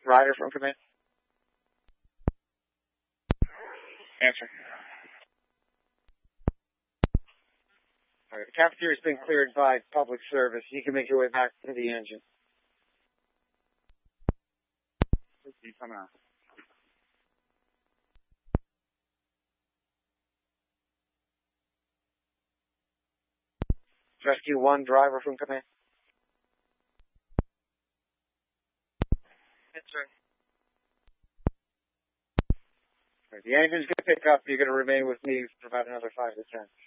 Ryder from command. Answer. All right, the cafeteria's been cleared by public service. You can make your way back to the engine. Coming on. Rescue 1, driver from command. Answer. The engine's going to pick up. You're going to remain with me for about another 5 to 10.